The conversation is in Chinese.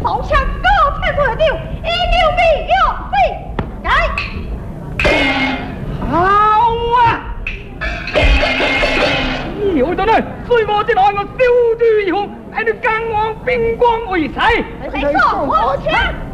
毛枪高才过掉，一牛必要必改。 好啊！以后的呢，随我之内，我小赌一方，喺度更往兵光为财。 你说毛枪。